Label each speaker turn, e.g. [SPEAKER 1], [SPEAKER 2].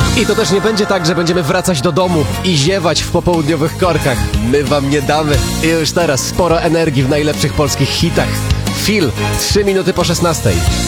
[SPEAKER 1] I to też nie będzie tak, że będziemy wracać do domu i ziewać w popołudniowych korkach. My wam nie damy. I już teraz sporo energii w najlepszych polskich hitach. Phil, 3 minuty po 16.